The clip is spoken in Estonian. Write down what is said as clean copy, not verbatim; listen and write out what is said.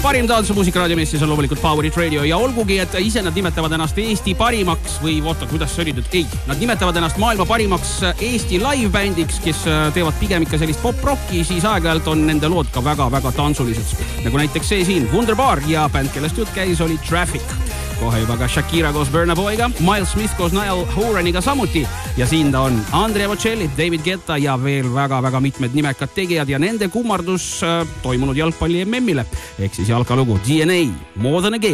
parim tantsumuusika raadiomeestis on loomulikult Power Hit Radio ja olgugi, et ise nad nimetavad ennast Eesti parimaks või oota, kuidas see oli nüüd? Ei, nad nimetavad ennast maailma parimaks Eesti live-bändiks, kes teevad pigem ikka sellist pop-rocki, siis aeg-ajalt on nende lood ka väga-väga tantsulised. Nagu näiteks see siin, Wunderbar ja bänd, kellest jutt käis, oli Traffic. Kohe juba ka Shakira koos Burna Boyga, Miles Smith koos Niall Horaniga samuti ja siin ta on Andrea Bocelli, David Guetta ja veel väga-väga mitmed nimekad tegijad ja nende kummardus toimunud jalgpalli MM-ile ehk siis jalkalugu DNA More Than a Game.